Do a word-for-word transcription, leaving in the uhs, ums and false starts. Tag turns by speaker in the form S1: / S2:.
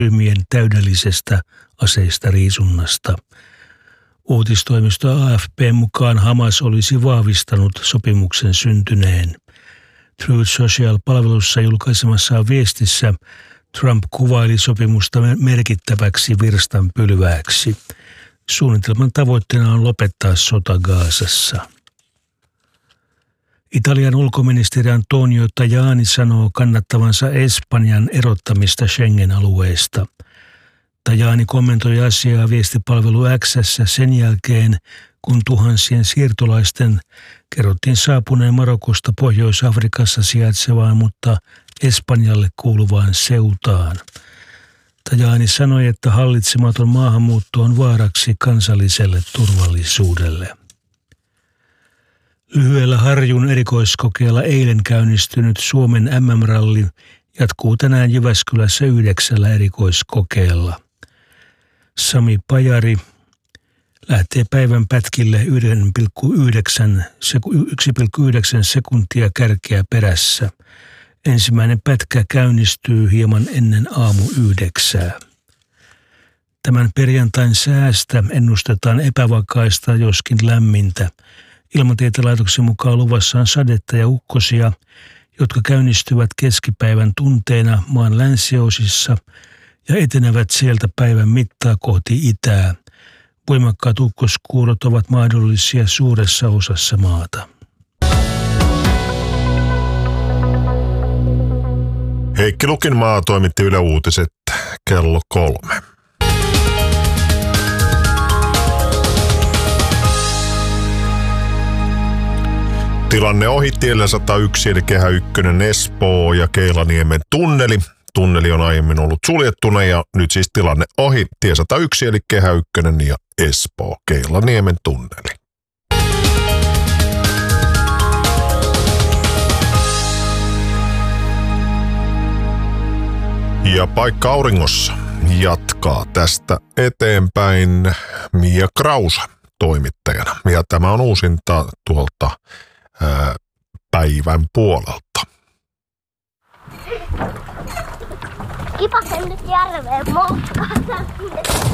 S1: ryhmien täydellisestä aseista riisunnasta. Uutistoimisto A F P:n mukaan Hamas olisi vahvistanut sopimuksen syntyneen. Truth Social-palvelussa julkaisemassaan viestissä Trump kuvaili sopimusta merkittäväksi virstanpylvääksi. Suunnitelman tavoitteena on lopettaa sota Gazassa. Italian ulkoministeri Antonio Tajani sanoo kannattavansa Espanjan erottamista Schengen-alueesta. Tajani kommentoi asiaa viestipalvelu X:ssä sen jälkeen, kun tuhansien siirtolaisten kerrottiin saapuneen Marokosta Pohjois-Afrikassa sijaitsevaan, mutta Espanjalle kuuluvaan Ceutaan. Tajani sanoi, että hallitsematon maahanmuutto on vaaraksi kansalliselle turvallisuudelle. Lyhyellä Harjun erikoiskokeella eilen käynnistynyt Suomen M M-ralli jatkuu tänään Jyväskylässä yhdeksällä erikoiskokeella. Sami Pajari lähtee päivän pätkille yksi pilkku yhdeksän sekuntia kärkeä perässä. Ensimmäinen pätkä käynnistyy hieman ennen aamu yhdeksää. Tämän perjantain säästä ennustetaan epävakaista, joskin lämmintä. Ilmatieteen laitoksen mukaan luvassa on sadetta ja ukkosia, jotka käynnistyvät keskipäivän tunteina maan länsiosissa ja etenevät sieltä päivän mittaa kohti itää. Voimakkaat ukkoskuurot ovat mahdollisia suuressa osassa maata.
S2: Heikki Lukinmaa toimitti Yle Uutiset kello kolme. Tilanne ohi tiellä sata yksi eli Kehä ykkönen Espoo ja Keilaniemi tunneli. Tunneli on aiemmin ollut suljettuna ja nyt siis tilanne ohi tie sata yksi eli Kehä ykkönen ja Espoo Keilaniemen tunneli. Ja paikka auringossa jatkaa tästä eteenpäin Mia Krausa toimittajana. Ja tämä on uusinta tuolta ää, päivän puolelta.
S3: Kipasen nyt järveen moskaan.